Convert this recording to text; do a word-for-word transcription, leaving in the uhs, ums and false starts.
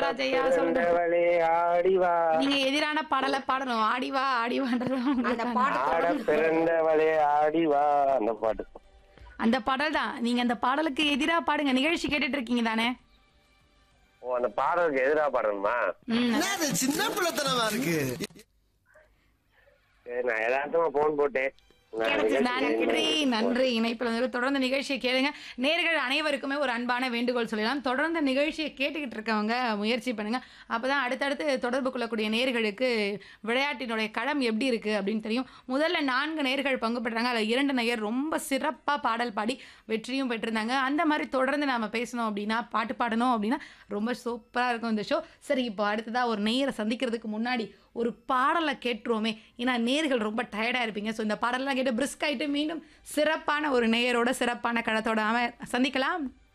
ராஜையா சொல்லுங்க. பிறந்தவளே ஆடிவா. நீங்க எதிரான பாடலை பாடணும். ஆடிவா ஆடிவான்றது அந்த உங்களுக்கான. பாட்டு ஆட தொடர்ந்து பிறந்தவளே ஆடிவா அந்த பாட்டு. அந்த பாடல் தான். நீங்க அந்த பாடலுக்கு எதிரா பாடுங்க. நிகழ்ச்சி கேட்டுட்டு இருக்கீங்க தானே? ஓ அந்த பாடலுக்கு எதிரா பாடணுமா? ம். சின்ன பிள்ளைத்தனமா இருக்கு. சரி நான் யதார்த்தமா போன் போட்டேன். நான் கிடைச்சது. நிகழ்ச்சி நன்றி கேட்கிறேன். நன்றி இணைப்பில் வந்து தொடர்ந்து நிகழ்ச்சியை கேளுங்க. நேயர்கள் அனைவருக்குமே ஒரு அன்பான வேண்டுகோள் சொல்லலாம். தொடர்ந்து நிகழ்ச்சியை கேட்டுக்கிட்டு இருக்கவங்க முயற்சி பண்ணுங்க. அப்பதான் அடுத்தடுத்து தொடர்பு கொள்ளக்கூடிய நேயர்களுக்கு விளையாட்டினுடைய களம் எப்படி இருக்கு அப்படின்னு தெரியும். முதல்ல நான்கு நேயர்கள் பங்கு பெற்றாங்க. அதில் இரண்டு நேயர் ரொம்ப சிறப்பா பாடல் பாடி வெற்றியும் பெற்றிருந்தாங்க. அந்த மாதிரி தொடர்ந்து நாம பேசணும் அப்படின்னா, பாட்டு பாடணும் அப்படின்னா ரொம்ப சூப்பரா இருக்கும் இந்த ஷோ. சரி, இப்போ அடுத்ததா ஒரு நேயரை சந்திக்கிறதுக்கு முன்னாடி ஒரு பாடலை கேட்டுருவோமே. ஏன்னா நேயர்கள் ரொம்ப டயர்டா இருப்பீங்க. ஸோ இந்த பாடலாம் கேட்டு பிரிஸ்க் ஆயிட்டு மீண்டும் சிறப்பான ஒரு நேயரோட சிறப்பான களத்தோட அவன் சந்திக்கலாம்.